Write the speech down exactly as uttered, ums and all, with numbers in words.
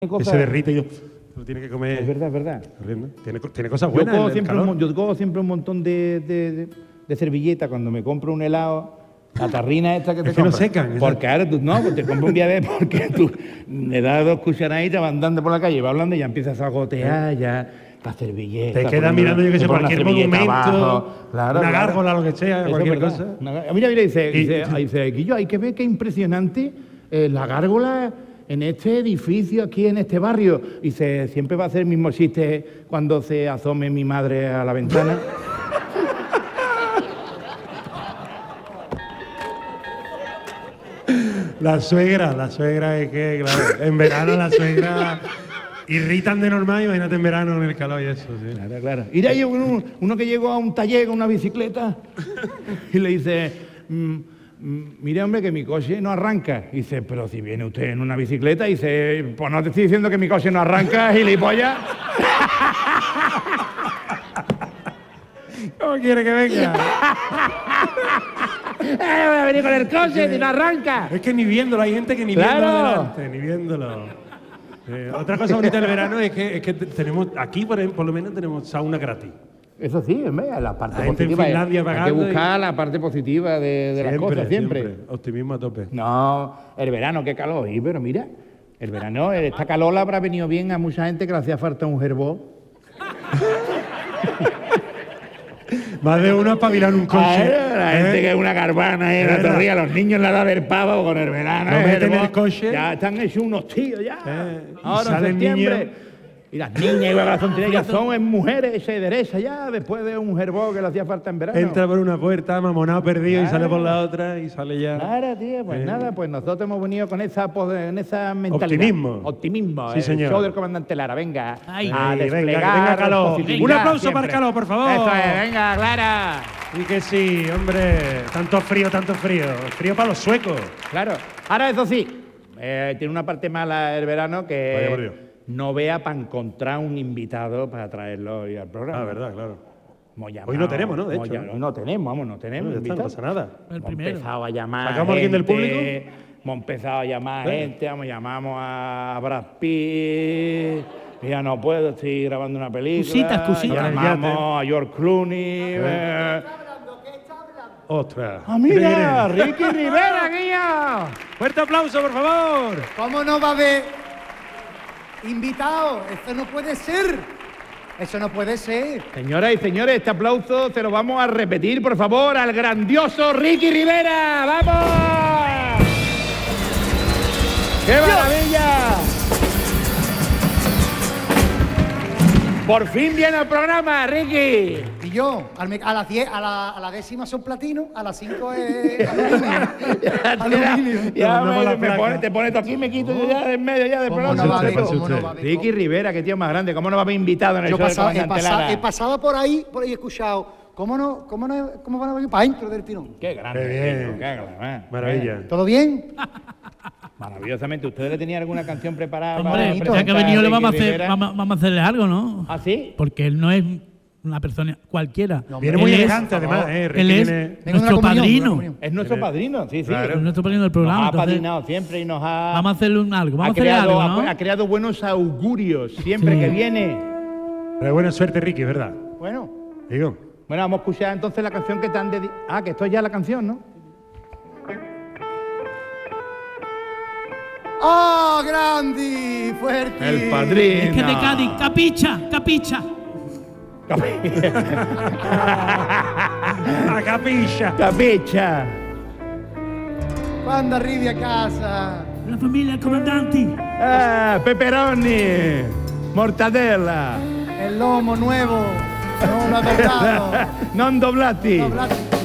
Que se derrite y yo, lo tiene que comer. Es verdad, es verdad. Corriendo. Tiene, tiene cosas Yo buenas. cojo, el siempre calor. un, yo cojo siempre un montón de, de, de, de servilletas cuando me compro un helado. La tarrina esta que te Es que no compras. secan, Porque ahora tú, no, pues te compras un día de porque tú le das dos cucharaditas, vas andando por la calle, vas hablando y ya empiezas a gotear, ya la servilleta. Te quedas mirando, yo que sé, por cualquier monumento, claro, una claro. gárgola, lo que sea, Eso cualquier es verdad. cosa. Una gár- Mira, mira, dice, Y- dice, dice Guillo, hay que ver qué impresionante eh, la gárgola en este edificio, aquí en este barrio. Dice, siempre va a hacer el mismo chiste cuando se asome mi madre a la ventana. La suegra, la suegra es que, claro, en verano la suegra irritan de normal, imagínate en verano en el calor y eso, sí. Claro, claro. Y de ahí uno, uno que llegó a un taller con una bicicleta y le dice, mm, mm, mire hombre que mi coche no arranca. Y dice, pero si viene usted en una bicicleta, y dice, pues no te estoy diciendo que mi coche no arranca, gilipollas. ¿Cómo quiere que venga? Eh, voy a venir con el coche si no arranca. Es que ni viéndolo, hay gente que ni Claro. viéndolo delante, ni viéndolo. Eh, otra cosa bonita del verano es que, es que tenemos, aquí por, ejemplo, por lo menos tenemos sauna gratis. Eso sí, hombre, la parte La gente en positiva. Finlandia hay que pagando y- buscar la parte positiva de, de las cosas siempre. Optimismo a tope. No, el verano, qué calor. Y, pero mira, el verano, esta calor le habrá venido bien a mucha gente que le hacía falta un gerbó. Más de uno espabilar un coche. Ah, la ¿eh? gente que es una carbana, ¿eh? Es La verdad. torrilla, los niños en la edad del pavo con el verano. Lo el meten en gerbó, el coche. Ya están hechos unos tíos ya. Eh, y Ahora en sale el septiembre. niño. Y las niñas igual que las tonterías ya son en mujeres, esa y derecha ya, después de un gerbó que le hacía falta en verano. Entra por una puerta, mamonado perdido, y Claro. sale por la otra y sale ya. Claro, tío, pues Eh. nada, pues nosotros hemos venido con esa, pos- en esa mentalidad. Optimismo. Optimismo. Sí, el señor. show del comandante Lara, venga. Ay. a Ay, venga, desplegar venga, Caló. positividad Un aplauso siempre. para Caló, por favor. Eso es, venga, Clara. Y que sí, hombre. Tanto frío, tanto frío. Frío para los suecos. Claro. Ahora, eso sí, eh, tiene una parte mala el verano Vaya por Dios. que no vea para encontrar un invitado para traerlo hoy al programa. Ah, verdad, claro. Hemos llamado- Hoy no tenemos, ¿no? De hemos hecho, llamado- ¿no? no tenemos, vamos, no tenemos Ya está, no invitados. pasa nada. El Hemos primero. empezado a llamar ¿Sacamos a alguien del gente, público? Hemos empezado a llamar Venga. gente, vamos, llamamos a Brad Pitt. Ya no puedo, estoy grabando una película. Cusitas, cusitas. Llamamos a George Clooney. eh. Ostras. ¡Ah, mira! ¡Ricky Rivera, guía! Fuerte aplauso, por favor. ¿Cómo no va a haber invitados? Eso no puede ser. Eso no puede ser. Señoras y señores, este aplauso se lo vamos a repetir, por favor, al grandioso Ricky Rivera. ¡Vamos! ¡Qué maravilla! Por fin viene el programa, Ricky. Y yo, al me- a las diez, a la, a la décima son platino, a las cinco es aluminio. Aluminio. Ya Te mandamos me, la me placa. pone, te pones tú aquí y me quito yo ya de en medio ya del ¿Cómo programa. no va a haber? pase ¿Cómo usted. no va a haber? Ricky Rivera, qué tío más grande. ¿Cómo no va a haber invitado en el Yo show del pasaba, he, comandante pasado, Lara? he pasado por ahí, por ahí he escuchado. ¿Cómo no? ¿Cómo no? ¿Cómo van a venir para dentro del tirón? Qué grande. Qué bien. Ricky, qué grande. Maravilla. ¿Todo bien? Maravillosamente. ¿Ustedes le tenían alguna canción preparada Hombre, para ya que ha presentar venido le Ricky vamos a, hacer, Rivera? vamos, vamos a hacerle algo, ¿no? ¿Ah, sí? Porque él no es una persona cualquiera. Viene Él muy es- elegante, además, ¿eh? Ricky Él es viene- Vengo de una nuestro comunión, de una padrino. comunión. Es nuestro padrino, sí, sí. Claro. Es nuestro padrino del programa. Nos ha entonces, padrinado siempre y nos ha, vamos a hacerle un algo. ha, Vamos a hacerle creado, algo, ha- ¿no? ha creado buenos augurios siempre Sí. que viene. Pero buena suerte, Ricky, ¿verdad? Bueno, Digo. bueno, vamos a escuchar entonces la canción que te han dedicado. Ah, que esto es ya la canción, ¿no? ¡Oh, grande! ¡Fuerte! El padrino. Es que de Cádiz, capicha, capicha. ¡A capilla! Capicha. Cuando arribi a casa. La familia del comandante. Ah, pepperoni. Mortadella. El lomo nuevo. No lo adornado. Non doblati. No, Blas-